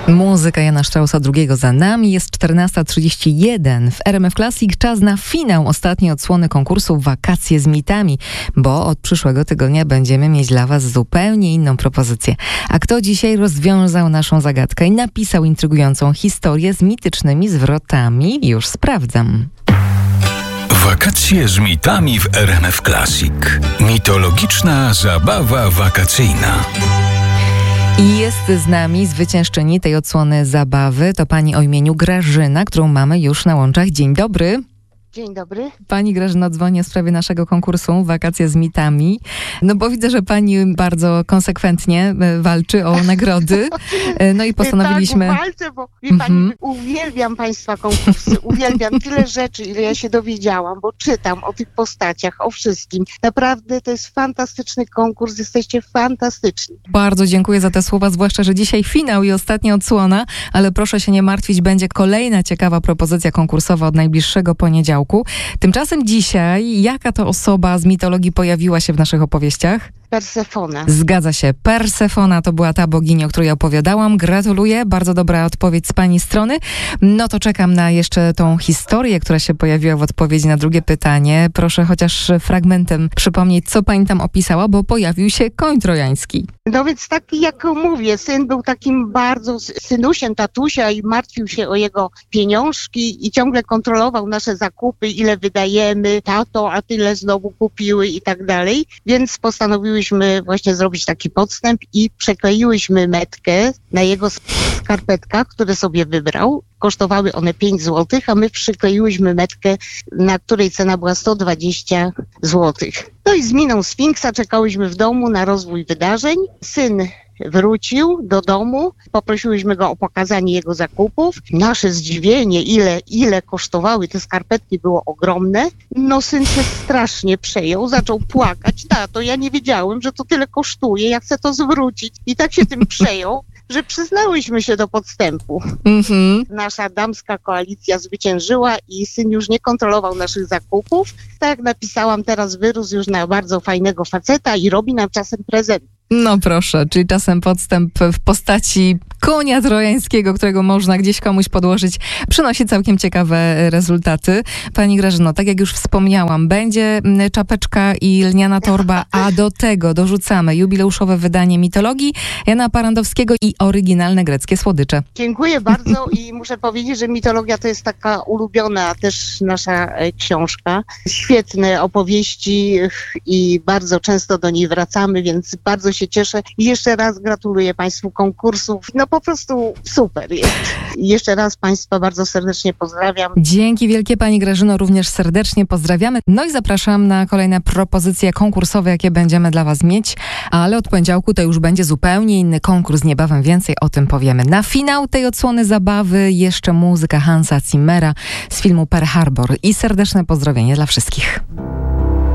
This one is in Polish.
Muzyka Jana Straussa II za nami. Jest 14:31. W RMF Classic czas na finał ostatniej odsłony konkursu Wakacje z mitami, bo od przyszłego tygodnia będziemy mieć dla Was zupełnie inną propozycję. A kto dzisiaj rozwiązał naszą zagadkę i napisał intrygującą historię z mitycznymi zwrotami? Już sprawdzam. Wakacje z mitami w RMF Classic. Mitologiczna zabawa wakacyjna. I jest z nami zwyciężczyni tej odsłony zabawy. To pani o imieniu Grażyna, którą mamy już na łączach. Dzień dobry. Dzień dobry. Pani Grażyno, dzwonię w sprawie naszego konkursu Wakacje z mitami. No bo widzę, że pani bardzo konsekwentnie walczy o nagrody. No i postanowiliśmy... Tak, walczę, bo wie pani, uwielbiam państwa konkursy. Uwielbiam tyle rzeczy, ile ja się dowiedziałam, bo czytam o tych postaciach, o wszystkim. Naprawdę to jest fantastyczny konkurs. Jesteście fantastyczni. Bardzo dziękuję za te słowa, zwłaszcza, że dzisiaj finał i ostatnia odsłona, ale proszę się nie martwić, będzie kolejna ciekawa propozycja konkursowa od najbliższego poniedziałku. Tymczasem dzisiaj, jaka to osoba z mitologii pojawiła się w naszych opowieściach? Persefona. Zgadza się. Persefona to była ta bogini, o której opowiadałam. Gratuluję. Bardzo dobra odpowiedź z pani strony. No to czekam na jeszcze tą historię, która się pojawiła w odpowiedzi na drugie pytanie. Proszę chociaż fragmentem przypomnieć, co pani tam opisała, bo pojawił się koń trojański. No więc taki, jak mówię, syn był takim bardzo synusiem tatusia i martwił się o jego pieniążki i ciągle kontrolował nasze zakupy, ile wydajemy, tato, a tyle znowu kupiły i tak dalej. Więc postanowiłyśmy właśnie zrobić taki podstęp i przekleiłyśmy metkę na jego skarpetkach, które sobie wybrał. Kosztowały one 5 zł, a my przykleiłyśmy metkę, na której cena była 120 zł. No i z miną Sfinksa czekałyśmy w domu na rozwój wydarzeń. Syn wrócił do domu, poprosiłyśmy go o pokazanie jego zakupów. Nasze zdziwienie, ile kosztowały te skarpetki, było ogromne. No syn się strasznie przejął, zaczął płakać. Tato, ja nie wiedziałem, że to tyle kosztuje, ja chcę to zwrócić. I tak się tym przejął, że przyznałyśmy się do podstępu. Nasza damska koalicja zwyciężyła i syn już nie kontrolował naszych zakupów. Tak jak napisałam, teraz wyrósł już na bardzo fajnego faceta i robi nam czasem prezent. No proszę, czyli czasem podstęp w postaci konia trojańskiego, którego można gdzieś komuś podłożyć, przynosi całkiem ciekawe rezultaty. Pani Grażyno, tak jak już wspomniałam, będzie czapeczka i lniana torba, a do tego dorzucamy jubileuszowe wydanie mitologii Jana Parandowskiego i oryginalne greckie słodycze. Dziękuję bardzo i muszę powiedzieć, że mitologia to jest taka ulubiona też nasza książka. Świetne opowieści i bardzo często do niej wracamy, więc bardzo się cieszę i jeszcze raz gratuluję Państwu konkursów. No po prostu super jest. I jeszcze raz Państwa bardzo serdecznie pozdrawiam. Dzięki wielkie Pani Grażyno, również serdecznie pozdrawiamy. No i zapraszam na kolejne propozycje konkursowe, jakie będziemy dla Was mieć, ale od poniedziałku to już będzie zupełnie inny konkurs. Niebawem więcej o tym powiemy. Na finał tej odsłony zabawy jeszcze muzyka Hansa Zimmera z filmu Pearl Harbor i serdeczne pozdrowienie dla wszystkich.